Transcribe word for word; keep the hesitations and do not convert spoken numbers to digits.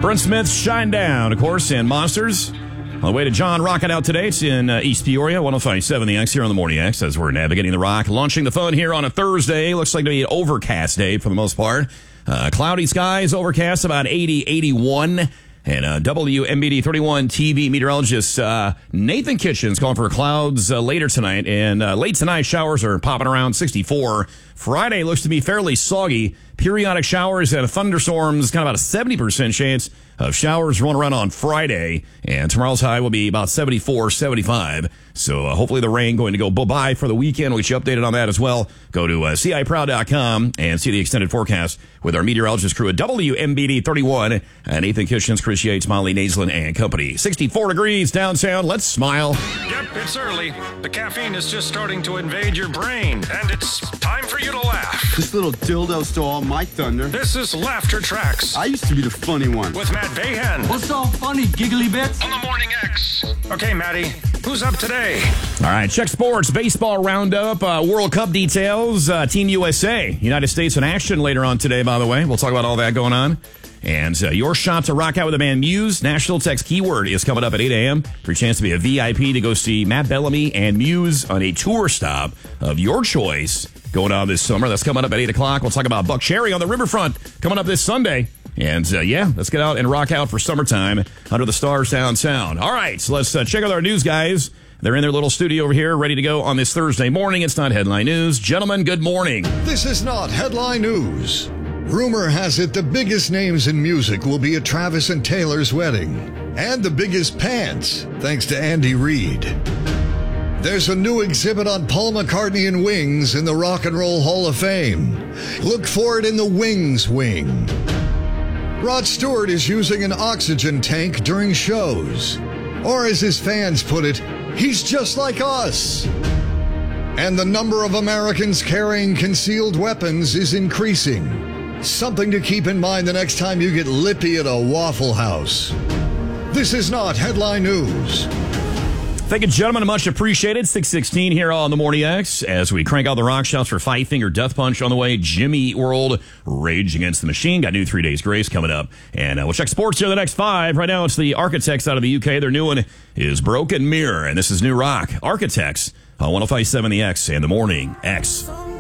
Brent Smith's Shine Down, of course, and Monsters. On the way to John Rocking Out today. It's in uh, East Peoria, one oh five point seven The X here on the Morning X as we're navigating the rock. Launching the fun here on a Thursday. Looks like to be an overcast day for the most part. Uh, cloudy skies, overcast, about eighty, eighty-one. And uh, W M B D thirty-one T V meteorologist uh, Nathan Kitchens calling for clouds uh, later tonight. And uh, late tonight, showers are popping around sixty-four. Friday looks to be fairly soggy. Periodic showers and thunderstorms, kind of about a seventy percent chance of showers rolling around on Friday. And tomorrow's high will be about seventy-four, seventy-five. So uh, hopefully the rain going to go bye-bye for the weekend. We'll get you updated on that as well. Go to uh, C I proud dot com and see the extended forecast with our meteorologist crew at W M B D thirty-one. And Nathan Kitchens, Chris Yates, Molly Naslin, and company. sixty-four degrees downtown. Let's smile. Yep, it's early. The caffeine is just starting to invade your brain, and it's time for you to laugh. This little dildo stole all my thunder. This is Laughter Tracks. I used to be the funny one. With Matt Bayhan. What's so funny, giggly bits? On the Morning X. Okay, Matty, who's up today? All right, check sports, baseball roundup, uh, World Cup details, uh, Team U S A, United States in action later on today, by the way. We'll talk about all that going on. And uh, your shot to rock out with the band Muse. National Text Keyword is coming up at eight a.m. for a chance to be a V I P to go see Matt Bellamy and Muse on a tour stop of your choice going on this summer. That's coming up at eight o'clock. We'll talk about Buck Cherry on the riverfront coming up this Sunday. And, uh, yeah, let's get out and rock out for summertime under the stars down sound. All right, so let's uh, check out our news guys. They're in their little studio over here, ready to go on this Thursday morning. It's not headline news. Gentlemen, good morning. This is not headline news. Rumor has it the biggest names in music will be at Travis and Taylor's wedding. And the biggest pants, thanks to Andy Reid. There's a new exhibit on Paul McCartney and Wings in the Rock and Roll Hall of Fame. Look for it in the Wings Wing. Rod Stewart is using an oxygen tank during shows. Or as his fans put it, he's just like us. And the number of Americans carrying concealed weapons is increasing. Something to keep in mind the next time you get lippy at a Waffle House. This is not headline news. Thank you, gentlemen. Much appreciated. six sixteen here on the Morning X as we crank out the rock shots for Five Finger Death Punch on the way. Jimmy Eat World, Rage Against the Machine. Got new Three Days Grace coming up. And uh, we'll check sports here the next five. Right now, it's the Architects out of the U K. Their new one is Broken Mirror, and this is new rock. Architects on one oh five point seven The X and the Morning X.